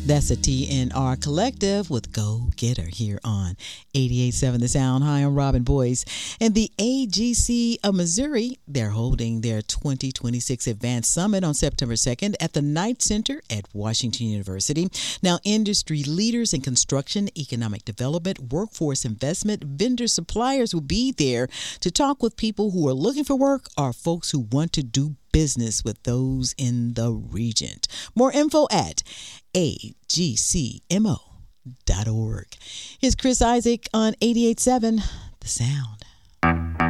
That's a TNR Collective with Go Getter here on 88.7 The Sound. Hi, I'm Robin Boyce. And the AGC of Missouri, they're holding their 2026 Advanced Summit on September 2nd at the Knight Center at Washington University. Now, industry leaders in construction, economic development, workforce investment, vendor suppliers will be there to talk with people who are looking for work or folks who want to do business with those in the region. More info at agcmo.org. Here's Chris Isaac on 88.7 The Sound.